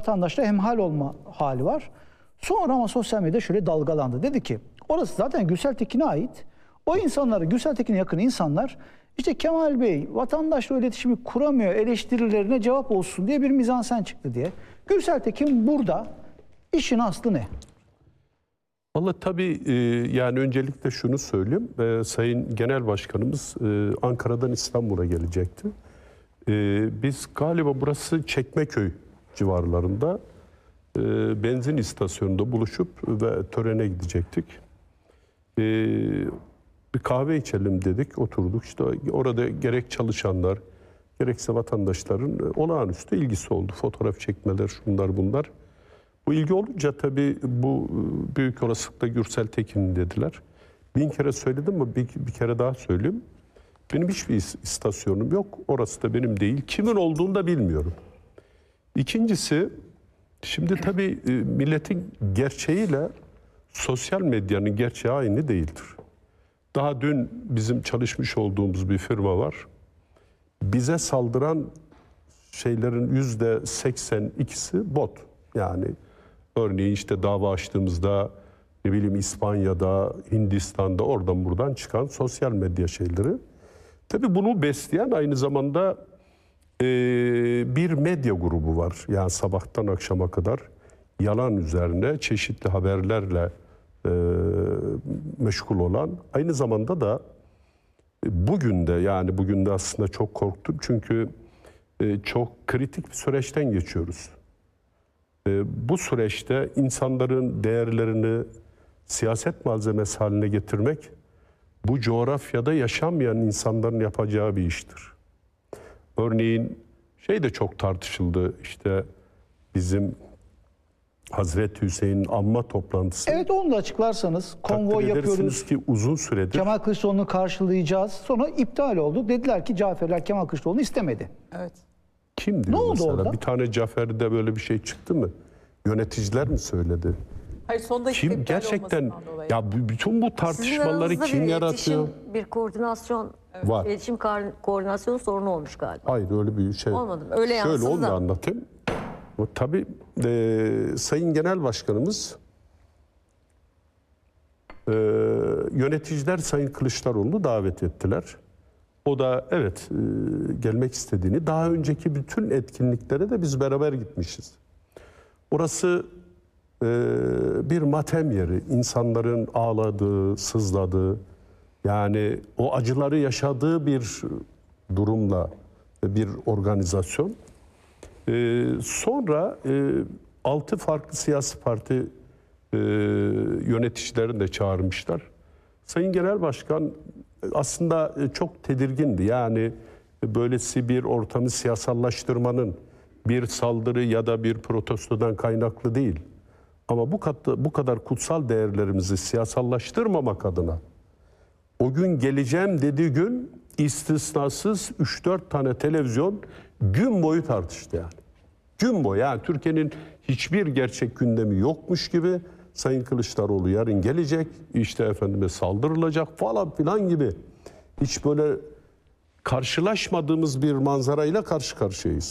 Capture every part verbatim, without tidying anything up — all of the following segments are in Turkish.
vatandaşla hemhal olma hali var. Sonra ama sosyal medya şöyle dalgalandı. Dedi ki orası zaten Gürsel Tekin'e ait. O insanları, Gürsel Tekin'e yakın insanlar işte Kemal Bey vatandaşla iletişimi kuramıyor, eleştirilerine cevap olsun diye bir mizansen çıktı diye. Gürsel Tekin burada, işin aslı ne? Vallahi tabii e, yani öncelikle şunu söyleyeyim. E, Sayın Genel Başkanımız e, Ankara'dan İstanbul'a gelecekti. E, biz galiba burası Çekmeköy civarlarında e, benzin istasyonunda buluşup ve törene gidecektik. E, bir kahve içelim dedik, oturduk. İşte orada gerek çalışanlar, gerekse vatandaşların olağanüstü ilgisi oldu. Fotoğraf çekmeler, şunlar bunlar. Bu ilgi olunca tabii bu büyük olasılıkla Gürsel Tekin dediler. Bin kere söyledim ama bir, bir kere daha söyleyeyim. Benim hiçbir istasyonum yok. Orası da benim değil. Kimin olduğunu da bilmiyorum. İkincisi, şimdi tabii milletin gerçeğiyle sosyal medyanın gerçeği aynı değildir. Daha dün bizim çalışmış olduğumuz bir firma var. Bize saldıran şeylerin yüzde seksen ikisi bot. Yani örneğin işte dava açtığımızda ne bileyim İspanya'da, Hindistan'da oradan buradan çıkan sosyal medya şeyleri. Tabii bunu besleyen aynı zamanda e, bir medya grubu var. Yani sabahtan akşama kadar yalan üzerine çeşitli haberlerle e, meşgul olan. Aynı zamanda da bugün de yani bugün de aslında çok korktum. Çünkü e, çok kritik bir süreçten geçiyoruz. Bu süreçte insanların değerlerini siyaset malzemesi haline getirmek bu coğrafyada yaşamayan insanların yapacağı bir iştir. Örneğin şey de çok tartışıldı işte bizim Hazreti Hüseyin anma toplantısı. Evet onu da açıklarsanız konvoy yapıyoruz ki uzun süredir Kemal Kılıçdaroğlu'nu karşılayacağız. Sonra iptal oldu. Dediler ki Caferler Kemal Kılıçdaroğlu'nu istemedi. Evet. Kim diyor ne oldu mesela? orada? Bir tane Cafer'de böyle bir şey çıktı mı? Yöneticiler mi söyledi? Hayır, son dakika Kim gerçekten ya bütün bu tartışmaları kim bir yaratıyor? Bir koordinasyon, evet. Var. iletişim koordinasyonu sorunu olmuş galiba. Hayır öyle bir şey. Olmadı mı? Öyle Şöyle yansıdı onu da da. anlatayım. Tabii e, Sayın Genel Başkanımız e, yöneticiler Sayın Kılıçdaroğlu'nu davet ettiler. O da evet e, gelmek istediğini, daha önceki bütün etkinliklere de biz beraber gitmişiz. Orası e, bir matem yeri. İnsanların ağladığı, sızladığı, yani o acıları yaşadığı bir durumla bir organizasyon. E, sonra e, altı farklı siyasi parti e, yöneticilerini de çağırmışlar. Sayın Genel Başkan aslında çok tedirgindi. Yani böylesi bir ortamı siyasallaştırmanın bir saldırı ya da bir protestodan kaynaklı değil. Ama bu kadar, bu kadar kutsal değerlerimizi siyasallaştırmamak adına o gün geleceğim dediği gün istisnasız üç dört tane televizyon gün boyu tartıştı yani. Gün boyu yani Türkiye'nin hiçbir gerçek gündemi yokmuş gibi Sayın Kılıçdaroğlu yarın gelecek, işte efendime saldırılacak falan filan gibi. Hiç böyle karşılaşmadığımız bir manzarayla karşı karşıyayız.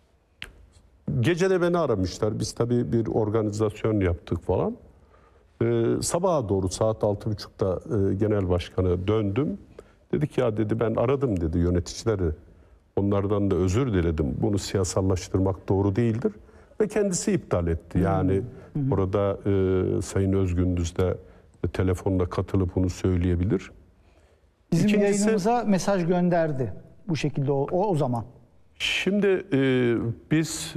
Gece de beni aramışlar. Biz tabii bir organizasyon yaptık falan. Ee, sabaha doğru saat altı buçukta e, genel başkana döndüm. Dedik ya dedi ben aradım dedi yöneticileri. Onlardan da özür diledim. Bunu siyasallaştırmak doğru değildir. Ve kendisi iptal etti. Yani hı hı. orada e, Sayın Özgündüz de e, telefonla katılıp bunu söyleyebilir. Bizim İkincisi, yayınımıza mesaj gönderdi bu şekilde o, o, o zaman. Şimdi e, biz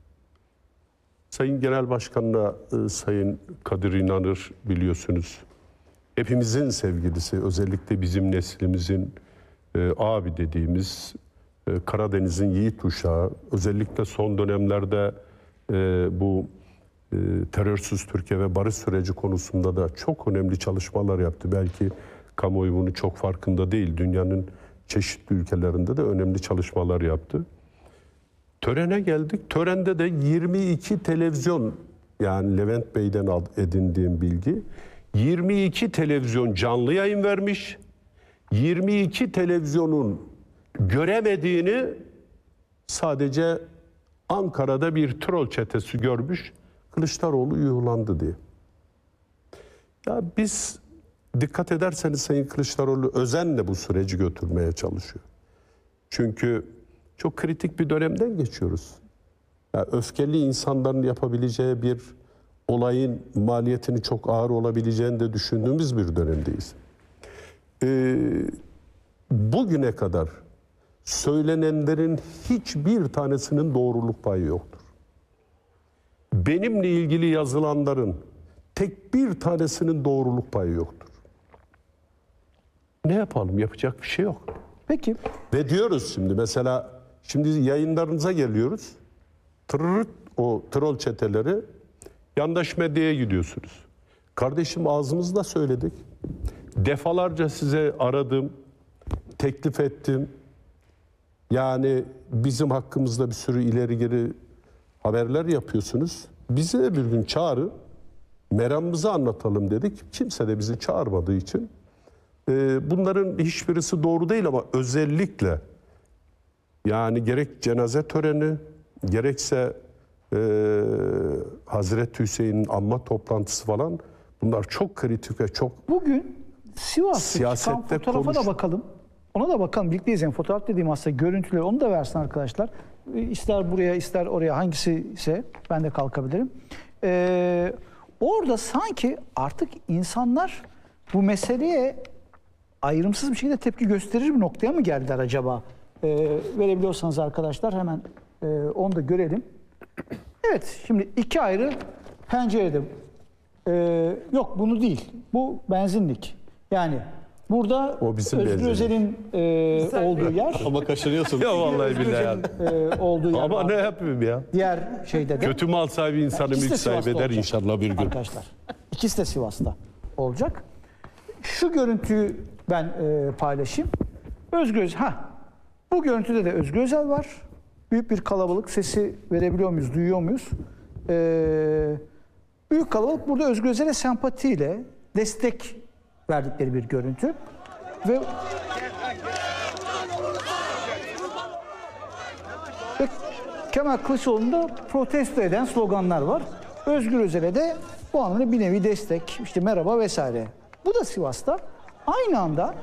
Sayın Genel Başkan'la e, Sayın Kadir İnanır biliyorsunuz. Hepimizin sevgilisi, özellikle bizim neslimizin e, abi dediğimiz e, Karadeniz'in yiğit uşağı. Özellikle son dönemlerde e, bu e, terörsüz Türkiye ve barış süreci konusunda da çok önemli çalışmalar yaptı. Belki kamuoyu bunu çok farkında değil. Dünyanın çeşitli ülkelerinde de önemli çalışmalar yaptı. Törene geldik. Törende de yirmi iki televizyon, yani Levent Bey'den edindiğim bilgi, yirmi iki televizyon canlı yayın vermiş. yirmi iki televizyonun göremediğini sadece Ankara'da bir troll çetesi görmüş, Kılıçdaroğlu yuhlandı diye. Ya biz dikkat ederseniz Sayın Kılıçdaroğlu özenle bu süreci götürmeye çalışıyor. Çünkü çok kritik bir dönemden geçiyoruz. Ya öfkeli insanların yapabileceği bir olayın maliyetinin çok ağır olabileceğini de düşündüğümüz bir dönemdeyiz. Ee, bugüne kadar söylenenlerin hiçbir tanesinin doğruluk payı yoktur. Benimle ilgili yazılanların tek bir tanesinin doğruluk payı yoktur. Ne yapalım? Yapacak bir şey yok. Peki. Ve diyoruz şimdi mesela, şimdi yayınlarınıza geliyoruz. Tırırt o troll çeteleri, yandaş medyaya gidiyorsunuz. Kardeşim, ağzımızla söyledik. Defalarca size aradım, teklif ettim. Yani bizim hakkımızda bir sürü ileri geri haberler yapıyorsunuz. Bizi de bir gün çağırın, meramımızı anlatalım dedik. Kimse de bizi çağırmadığı için e, bunların hiçbirisi doğru değil, ama özellikle yani gerek cenaze töreni, gerekse e, Hazreti Hüseyin'in anma toplantısı falan, bunlar çok kritik ve çok Bugün Sivas'ta çıkan Siyasette fotoğrafa konuş- da bakalım. Ona da bakalım. Birlikte izleyelim. Fotoğraf dediğim aslında görüntüleri, onu da versin arkadaşlar. İster buraya ister oraya, hangisi ise ben de kalkabilirim. Ee, orada sanki artık insanlar bu meseleye ayrımsız bir şekilde tepki gösterir bir noktaya mı geldiler acaba? Ee, verebiliyorsanız arkadaşlar hemen e, onu da görelim. Evet, şimdi iki ayrı pencerede. Ee, yok, bunu değil. Bu benzinlik. Yani burada O bizim Özgür benzinlik. Özel'in e, olduğu yer, Ama kaşınıyorsun. ya vallahi Özgür billahi ya. Özel'in e, olduğu yer Ama var. ne yapayım ya? Diğer şeyde de. Kötü mal sahibi insanı İkisi de mülk sahibi Sivas'ta eder olacak inşallah bir gün. Arkadaşlar. İkisi de Sivas'ta olacak. Şu görüntüyü ben e, paylaşayım. Özgür Özel, ha, bu görüntüde de Özgür Özel var. Büyük bir kalabalık. Sesi verebiliyor muyuz, duyuyor muyuz? Ee, büyük kalabalık burada Özgür Özel'e sempatiyle destek verdikleri bir görüntü. Ve Ve Kemal Kılıçdaroğlu'nda protesto eden sloganlar var. Özgür Özel'e de bu anlamda bir nevi destek, işte merhaba vesaire. Bu da Sivas'ta. Aynı anda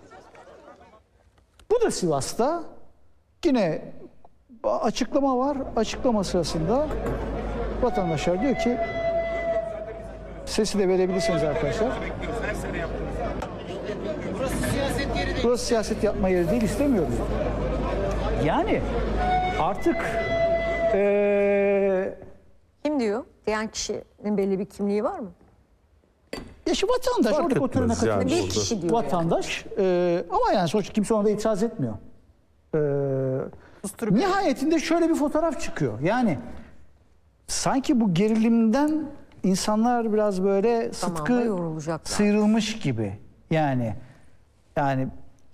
bu da Sivas'ta yine açıklama var. Açıklama sırasında vatandaşlar diyor ki, sesi de verebilirsiniz arkadaşlar. Burası siyaset yapma yeri değil, istemiyoruz. Yani artık ee, Kim diyor? Diyen kişinin belli bir kimliği var mı? ya şu vatandaş Fark oradaki o törene etmez yani. katılmış Bir kişi diyor. vatandaş ee, ama yani sonuçta kimse ona da itiraz etmiyor. Ee, nihayetinde şöyle bir fotoğraf çıkıyor. Yani sanki bu gerilimden insanlar biraz böyle Zamanla sıtkı yorulacaklar. sıyrılmış gibi. Yani yani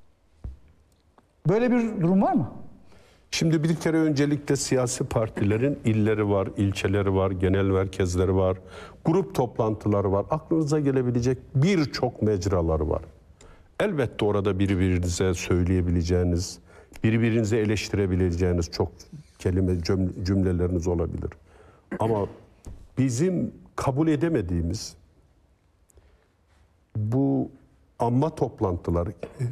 böyle bir durum var mı? Şimdi bir kere öncelikle siyasi partilerin illeri var, ilçeleri var, genel merkezleri var, grup toplantıları var. Aklınıza gelebilecek birçok mecraları var. Elbette orada birbirinize söyleyebileceğiniz, birbirinize eleştirebileceğiniz çok kelime cümle- cümleleriniz olabilir. Ama bizim kabul edemediğimiz bu anma toplantıları gibi,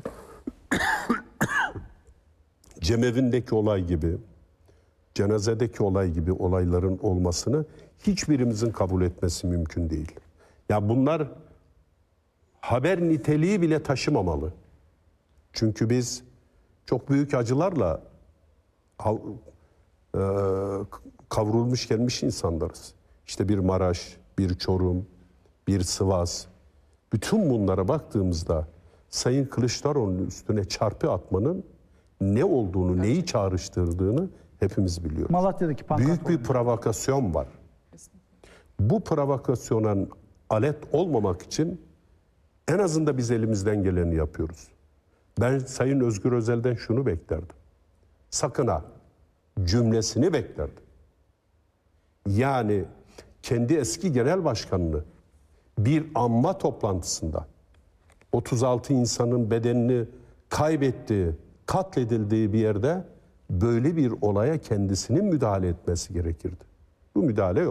cemevindeki olay gibi, cenazedeki olay gibi olayların olmasını hiçbirimizin kabul etmesi mümkün değil. Ya bunlar haber niteliği bile taşımamalı. Çünkü biz çok büyük acılarla hav- e, kavrulmuş gelmiş insanlarız. İşte bir Maraş, bir Çorum, bir Sivas. Bütün bunlara baktığımızda Sayın Kılıçdaroğlu'nun üstüne çarpı atmanın ne olduğunu, neyi çağrıştırdığını hepimiz biliyoruz. Malatya'daki pankart Büyük bir provokasyon var. Bu provokasyona alet olmamak için en azından biz elimizden geleni yapıyoruz. Ben Sayın Özgür Özel'den şunu beklerdim. Sakın ha cümlesini beklerdim. Yani kendi eski genel başkanını bir anma toplantısında otuz altı insanın bedenini kaybettiği, katledildiği bir yerde böyle bir olaya kendisinin müdahale etmesi gerekirdi. Bu müdahale yok.